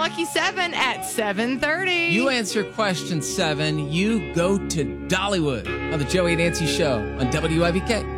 Lucky 7 at 7:30. You answer question 7, you go to Dollywood on the Joey and Nancy Show on WIVK.